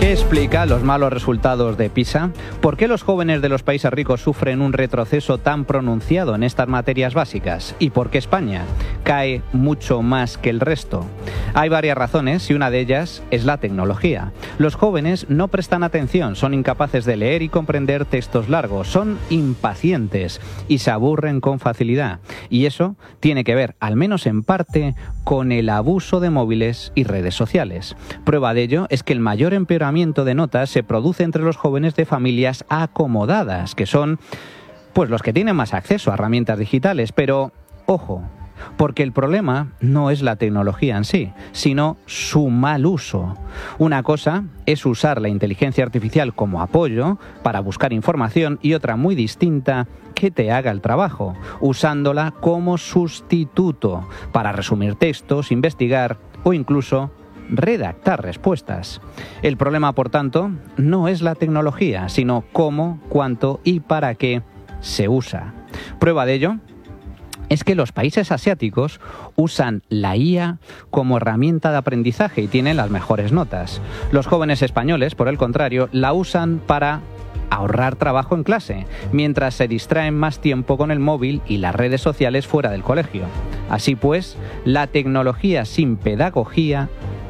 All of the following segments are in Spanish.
¿Qué explica los malos resultados de PISA? ¿Por qué los jóvenes de los países ricos sufren un retroceso tan pronunciado en estas materias básicas? ¿Y por qué España cae mucho más que el resto? Hay varias razones y una de ellas es la tecnología. Los jóvenes no prestan atención, son incapaces de leer y comprender textos largos, son impacientes y se aburren con facilidad. Y eso tiene que ver, al menos en parte, con el abuso de móviles y redes sociales. Prueba de ello es que el mayor empeoramiento de notas se produce entre los jóvenes de familias acomodadas, que son pues los que tienen más acceso a herramientas digitales. Pero, ojo, porque el problema no es la tecnología en sí, sino su mal uso. Una cosa es usar la inteligencia artificial como apoyo para buscar información y otra muy distinta, que te haga el trabajo, usándola como sustituto para resumir textos, investigar o incluso redactar respuestas. El problema, por tanto, no es la tecnología, sino cómo, cuánto y para qué se usa. Prueba de ello es que los países asiáticos usan la IA como herramienta de aprendizaje y tienen las mejores notas. Los jóvenes españoles, por el contrario, la usan para ahorrar trabajo en clase, mientras se distraen más tiempo con el móvil y las redes sociales fuera del colegio. Así pues, la tecnología sin pedagogía,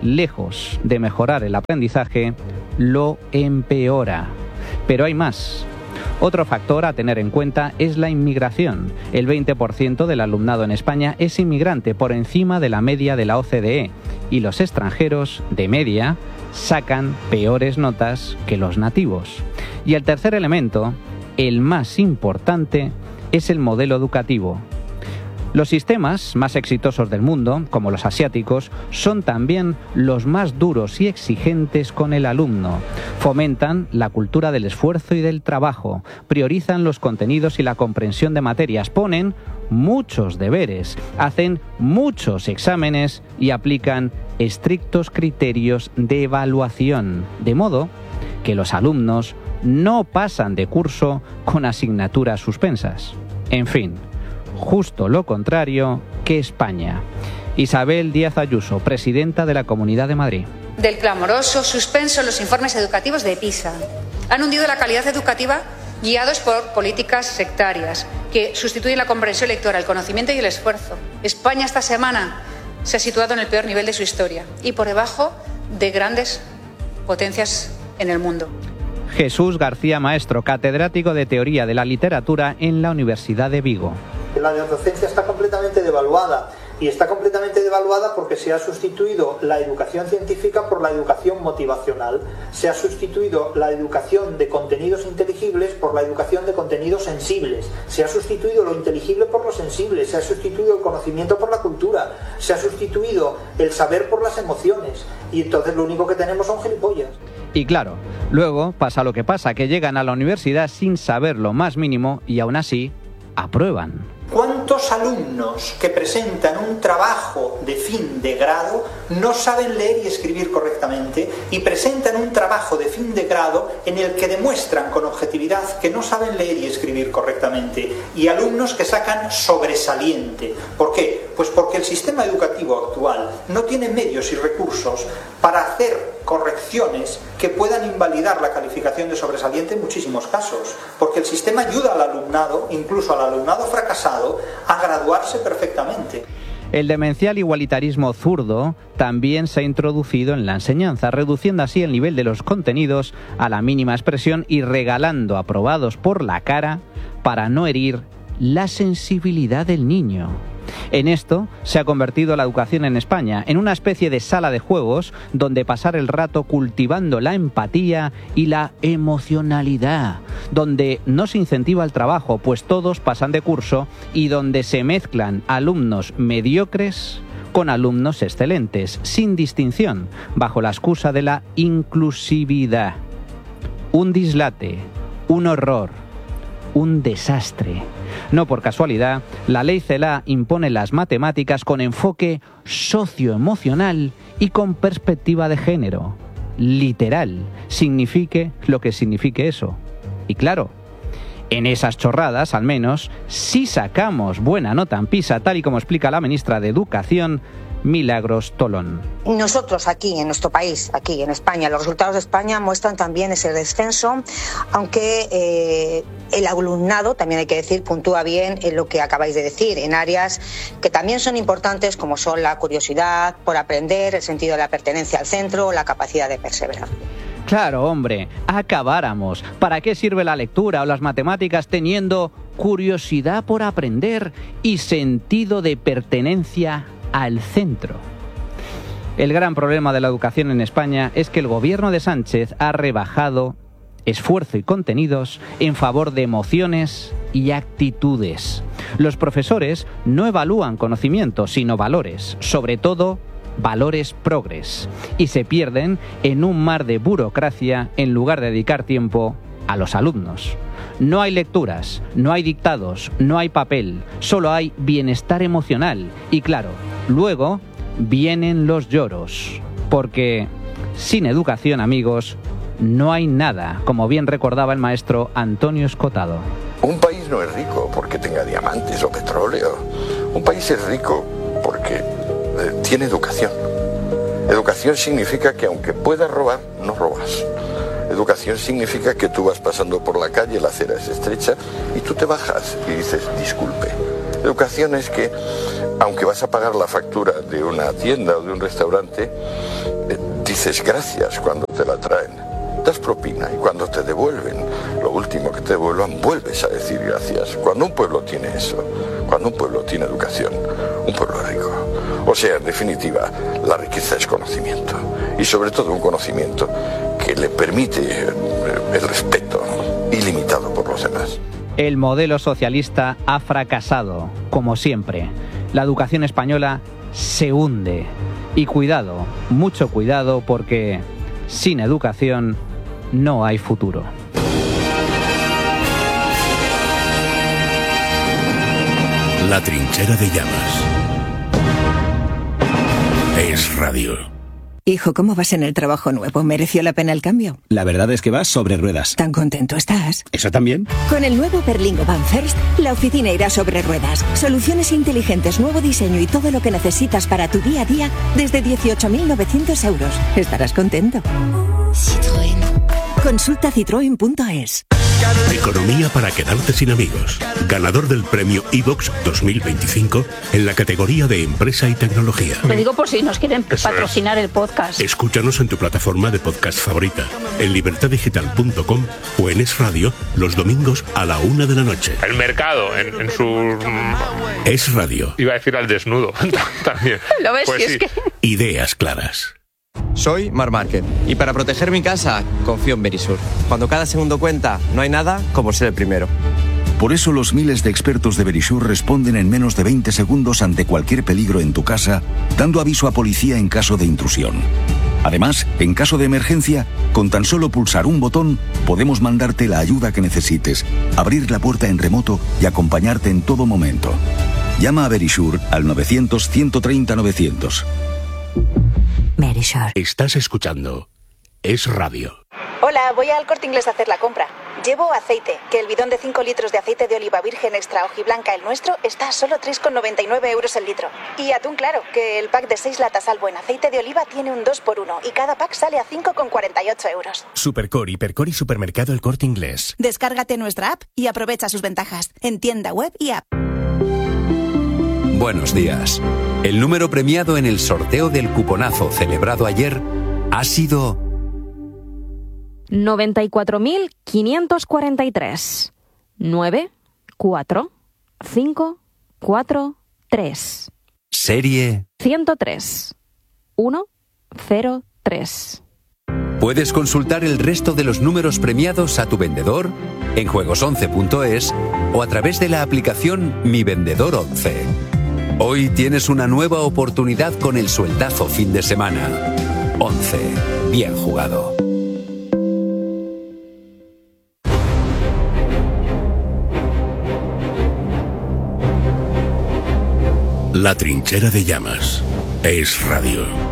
lejos de mejorar el aprendizaje, lo empeora. Pero hay más. Otro factor a tener en cuenta es la inmigración. El 20% del alumnado en España es inmigrante, por encima de la media de la OCDE, y los extranjeros, de media, sacan peores notas que los nativos. Y el tercer elemento, el más importante, es el modelo educativo. Los sistemas más exitosos del mundo, como los asiáticos, son también los más duros y exigentes con el alumno. Fomentan la cultura del esfuerzo y del trabajo, priorizan los contenidos y la comprensión de materias, ponen muchos deberes, hacen muchos exámenes y aplican estrictos criterios de evaluación, de modo que los alumnos no pasan de curso con asignaturas suspensas. En fin, justo lo contrario que España. Isabel Díaz Ayuso, presidenta de la Comunidad de Madrid. Del clamoroso suspenso en los informes educativos de PISA. Han hundido la calidad educativa guiados por políticas sectarias que sustituyen la comprensión lectora, el conocimiento y el esfuerzo. España esta semana se ha situado en el peor nivel de su historia y por debajo de grandes potencias en el mundo. Jesús García Maestro, catedrático de Teoría de la Literatura en la Universidad de Vigo. La docencia está completamente devaluada y está completamente devaluada porque se ha sustituido la educación científica por la educación motivacional. Se ha sustituido la educación de contenidos inteligibles por la educación de contenidos sensibles. Se ha sustituido lo inteligible por lo sensible. Se ha sustituido el conocimiento por la cultura. Se ha sustituido el saber por las emociones. Y entonces lo único que tenemos son gilipollas. Y claro, luego pasa lo que pasa, que llegan a la universidad sin saber lo más mínimo y aún así aprueban. ¿Cuántos alumnos que presentan un trabajo de fin de grado no saben leer y escribir correctamente y presentan un trabajo de fin de grado en el que demuestran con objetividad que no saben leer y escribir correctamente? Y alumnos que sacan sobresaliente. ¿Por qué? Pues porque el sistema educativo actual no tiene medios y recursos para hacer correcciones que puedan invalidar la calificación de sobresaliente en muchísimos casos, porque el sistema ayuda al alumnado, incluso al alumnado fracasado, a graduarse perfectamente. El demencial igualitarismo zurdo también se ha introducido en la enseñanza, reduciendo así el nivel de los contenidos a la mínima expresión y regalando aprobados por la cara para no herir la sensibilidad del niño. En esto se ha convertido la educación en España, en una especie de sala de juegos donde pasar el rato cultivando la empatía y la emocionalidad, donde no se incentiva el trabajo, pues todos pasan de curso, y donde se mezclan alumnos mediocres con alumnos excelentes, sin distinción, bajo la excusa de la inclusividad. Un dislate, un horror, un desastre. No por casualidad, la ley CELA impone las matemáticas con enfoque socioemocional y con perspectiva de género. Literal, signifique lo que signifique eso. Y claro, en esas chorradas, al menos, si sacamos buena nota en PISA, tal y como explica la ministra de Educación, Milagros Tolón. Nosotros aquí, en nuestro país, aquí en España, los resultados de España muestran también ese descenso, aunque el alumnado, también hay que decir, puntúa bien en lo que acabáis de decir, en áreas que también son importantes, como son la curiosidad por aprender, el sentido de la pertenencia al centro, la capacidad de perseverar. Claro, hombre, acabáramos. ¿Para qué sirve la lectura o las matemáticas teniendo curiosidad por aprender y sentido de pertenencia al centro? El gran problema de la educación en España es que el gobierno de Sánchez ha rebajado esfuerzo y contenidos en favor de emociones y actitudes. Los profesores no evalúan conocimientos, sino valores, sobre todo valores progres, y se pierden en un mar de burocracia en lugar de dedicar tiempo a los alumnos. No hay lecturas, no hay dictados, no hay papel, solo hay bienestar emocional. Y claro, luego vienen los lloros, porque sin educación, amigos, no hay nada, como bien recordaba el maestro Antonio Escotado. Un país no es rico porque tenga diamantes o petróleo. Un país es rico porque tiene educación. Educación significa que aunque puedas robar, no robas. Educación significa que tú vas pasando por la calle, la acera es estrecha y tú te bajas y dices disculpe. Educación es que aunque vas a pagar la factura de una tienda o de un restaurante, dices gracias cuando te la traen. Das propina y cuando te devuelven, lo último que te devuelvan, vuelves a decir gracias. Cuando un pueblo tiene eso, cuando un pueblo tiene educación, un pueblo es rico. O sea, en definitiva, la riqueza es conocimiento. Y sobre todo un conocimiento que le permite el respeto ilimitado por los demás. El modelo socialista ha fracasado, como siempre. La educación española se hunde. Y cuidado, mucho cuidado, porque sin educación no hay futuro. La trinchera de llamas. Es radio. Hijo, ¿cómo vas en el trabajo nuevo? ¿Mereció la pena el cambio? La verdad es que vas sobre ruedas. ¿Tan contento estás? ¿Eso también? Con el nuevo Berlingo Van First, la oficina irá sobre ruedas. Soluciones inteligentes, nuevo diseño y todo lo que necesitas para tu día a día desde 18.900 euros. Estarás contento. Citroën. Consulta citroen.es. Economía para quedarte sin amigos. Ganador del premio iVox 2025 en la categoría de empresa y tecnología. Lo digo por si nos quieren patrocinar el podcast. Escúchanos en tu plataforma de podcast favorita, en libertaddigital.com o en Es Radio los domingos a la 1 de la noche. El mercado en su... Es Radio. Iba a decir al desnudo también. ¿Lo ves? Pues sí. Es que... Ideas claras. Soy Marc Márquez y para proteger mi casa confío en Verisur. Cuando cada segundo cuenta, no hay nada como ser el primero. Por eso los miles de expertos de Verisur responden en menos de 20 segundos ante cualquier peligro en tu casa, dando aviso a policía en caso de intrusión. Además, en caso de emergencia, con tan solo pulsar un botón, podemos mandarte la ayuda que necesites, abrir la puerta en remoto y acompañarte en todo momento. Llama a Verisur al 900-130-900. Verisur. Estás escuchando Es Radio. Hola, voy al Corte Inglés a hacer la compra. Llevo aceite, que el bidón de 5 litros de aceite de oliva virgen extra hojiblanca, el nuestro, está a solo 3,99 euros el litro. Y atún claro, que el pack de 6 latas Albo en aceite de oliva tiene un 2x1 y cada pack sale a 5,48 euros. Supercore, Hipercor y Supermercado El Corte Inglés. Descárgate nuestra app y aprovecha sus ventajas en tienda web y app. Buenos días. El número premiado en el sorteo del cuponazo celebrado ayer ha sido 94.543. 94543. Serie 103 103. Puedes consultar el resto de los números premiados a tu vendedor en juegos11.es o a través de la aplicación Mi Vendedor 11. Hoy tienes una nueva oportunidad con el sueldazo fin de semana. 11. Bien jugado. La trinchera de llamas. Es Radio.